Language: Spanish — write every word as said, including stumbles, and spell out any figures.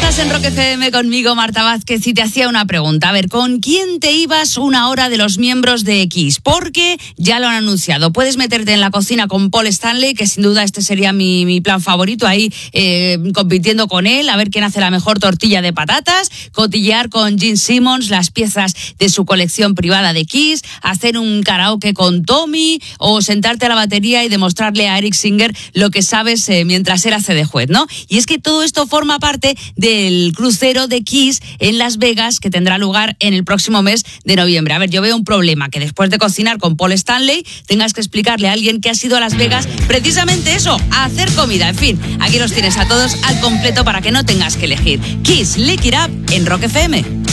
Estás en Rock F M conmigo, Marta Vázquez, y te hacía una pregunta. A ver, ¿con quién te ibas una hora de los miembros de Kiss? Porque ya lo han anunciado. Puedes meterte en la cocina con Paul Stanley, que sin duda este sería mi, mi plan favorito, ahí eh, compitiendo con él, a ver quién hace la mejor tortilla de patatas, cotillear con Gene Simmons las piezas de su colección privada de Kiss, hacer un karaoke con Tommy, o sentarte a la batería y demostrarle a Eric Singer lo que sabes eh, mientras él hace de juez, ¿no? Y es que todo esto forma parte del crucero de Kiss en Las Vegas, que tendrá lugar en el próximo mes de noviembre. A ver, yo veo un problema, que después de cocinar con Paul Stanley tengas que explicarle a alguien que ha ido a Las Vegas precisamente eso, a hacer comida. En fin, aquí los tienes a todos al completo para que no tengas que elegir. Kiss, Lick It Up en Rock F M.